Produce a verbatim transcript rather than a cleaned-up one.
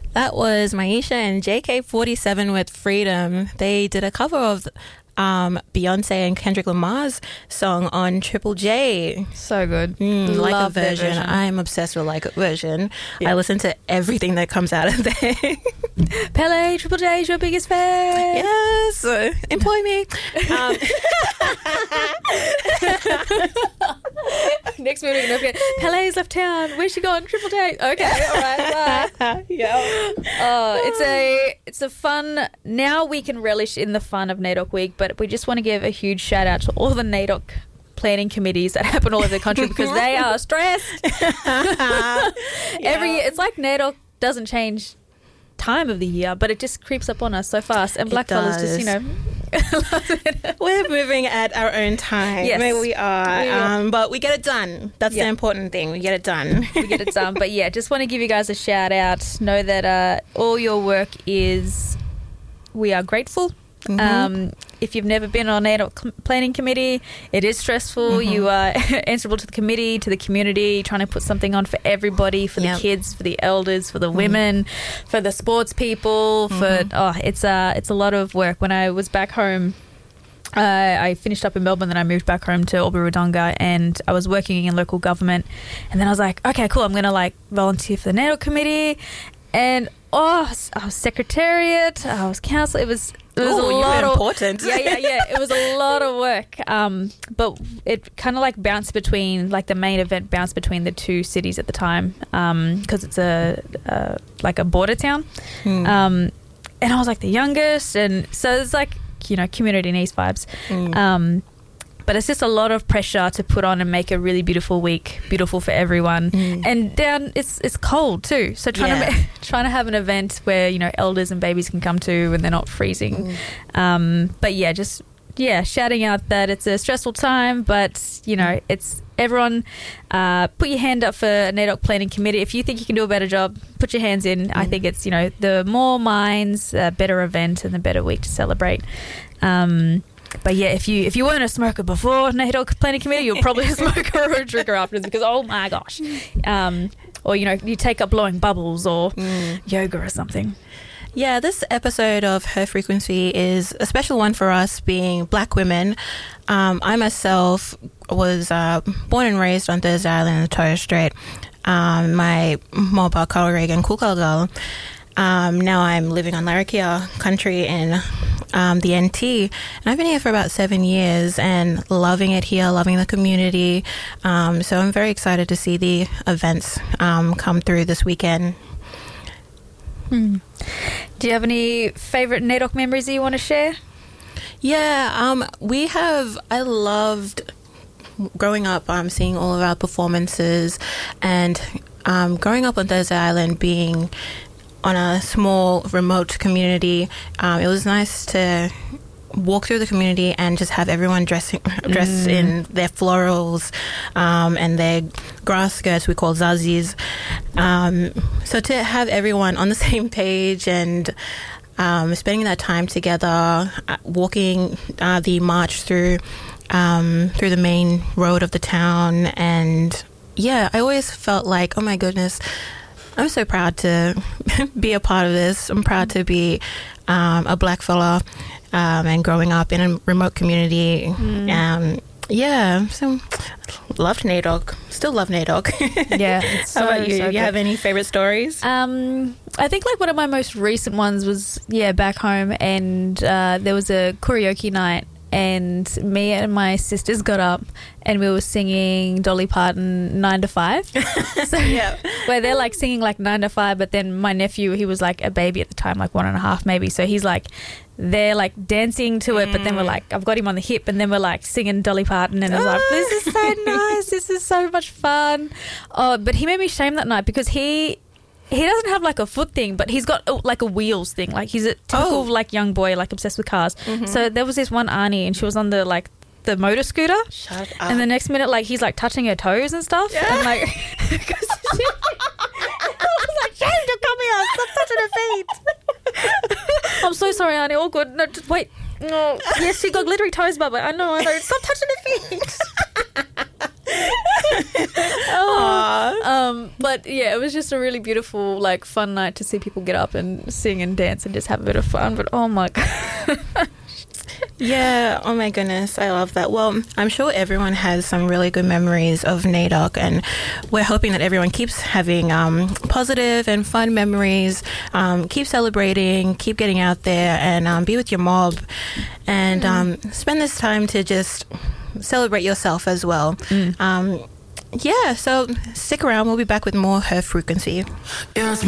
That was Maisha and J K forty-seven with Freedom. They did a cover of um, Beyonce and Kendrick Lamar's song on Triple J. So good. Mm, like a version. version. I'm obsessed with Like a Version. Yeah. I listen to everything that comes out of there. Pele, Triple J is your biggest fan. Yes. Uh, employ me. Um, Next minute, don't forget, Pele's left town. Where's she gone? Triple J. Okay, all right, bye. yeah. Oh, it's a it's a fun. Now we can relish in the fun of NAIDOC Week, but we just want to give a huge shout out to all the NAIDOC planning committees that happen all over the country because they are stressed. yeah. Every year, it's like NAIDOC doesn't change time of the year, but it just creeps up on us so fast. And It blackfellas just, you does. know. We're moving at our own time. Yes. Maybe we are. We are. Um, but we get it done. That's Yeah. the important thing. We get it done. we get it done. But yeah, just want to give you guys a shout out. Know that uh, all your work is, we are grateful. Mhm. Um, if you've never been on NAIDOC com- planning committee, it is stressful. Mhm. You are answerable to the committee, to the community, trying to put something on for everybody, for Yep. the kids, for the elders, for the women, for the sports people. For oh, it's uh, it's a lot of work. When I was back home, uh, I finished up in Melbourne, then I moved back home to Albury-Wodonga, and I was working in local government. And then I was like, okay, cool, I'm going to like volunteer for the NAIDOC committee. And oh, I was secretariat, I was council. It was it was Ooh, a you lot were of important. yeah, yeah, yeah. It was a lot of work. Um, but it kind of like bounced between, like the main event bounced between the two cities at the time, because it's a, a like a border town. Hmm. Um, and I was like the youngest, and so it's like, you know, community needs vibes. Mm. Um, but it's just a lot of pressure to put on and make a really beautiful week, beautiful for everyone. Mm. And down, it's it's cold too. So trying Yeah. to ma- trying to have an event where, you know, elders and babies can come to and they're not freezing. Mm. Um, but yeah, just yeah, shouting out that it's a stressful time, but you know, it's everyone. Uh, put your hand up for a NAIDOC planning committee. If you think you can do a better job, put your hands in. I think it's, you know, the more minds, the better event and the better week to celebrate. Um, But yeah, if you if you weren't a smoker before NAIDOC planning committee, you're probably a smoker or a drinker afterwards because oh my gosh, um, or you know, you take up blowing bubbles or Mm. yoga or something. Yeah, this episode of Her Frequency is a special one for us being black women. Um, I myself was uh, born and raised on Thursday Island in the Torres Strait. Um, my mobile Reagan Kukalgal. Um, now I'm living on Larrakia country in um, the N T. And I've been here for about seven years and loving it here, loving the community. Um, so I'm very excited to see the events um, come through this weekend. Hmm. Do you have any favourite NAIDOC memories that you want to share? Yeah, um, we have, I loved growing up, um, seeing all of our performances and um, growing up on Thursday Island, being on a small remote community. Um, it was nice to walk through the community and just have everyone dressing dressed Mm. in their florals um, and their grass skirts we call zazis. Um, so to have everyone on the same page and um, spending that time together, uh, walking uh, the march through um, through the main road of the town, and yeah, I always felt like, oh my goodness, I'm so proud to be a part of this. I'm proud to be um, a black fella um, and growing up in a remote community. Mm. Um, yeah, so loved NAIDOC. Still love NAIDOC. Yeah, it's How so, about you? so you good. have any favorite stories? Um, I think like one of my most recent ones was yeah back home, and uh, there was a karaoke night, and me and my sisters got up and we were singing Dolly Parton Nine to Five. So Yeah. where they're like singing like Nine to Five, but then my nephew, he was like a baby at the time, like one and a half maybe, so he's like they're like dancing to it, but then we're like, I've got him on the hip, and then we're like singing Dolly Parton, and I was like, this is so nice, this is so much fun. Oh, but he made me shame that night because he he doesn't have like a foot thing, but he's got oh, like a wheels thing. Like he's a typical Oh. like young boy, like obsessed with cars. Mhm. So there was this one auntie, and she was on the like the motor scooter, Shut up. and the next minute like he's like touching her toes and stuff, Yeah. and like because she, I was like, James, you're coming out, stop touching her feet. I'm so sorry, auntie. All good. No, just wait. No. Yes, she got glittery toes, Bubba. I know, I know. Stop touching her feet. Oh, Aw. um, but but yeah, it was just a really beautiful, like, fun night to see people get up and sing and dance and just have a bit of fun. But oh my god. Yeah, oh my goodness, I love that. Well, I'm sure everyone has some really good memories of NAIDOC, and we're hoping that everyone keeps having um, positive and fun memories, um, keep celebrating, keep getting out there, and um, be with your mob, and mm. um, spend this time to just celebrate yourself as well. Mm. Um, yeah, so stick around, we'll be back with more Her Frequency. Yes.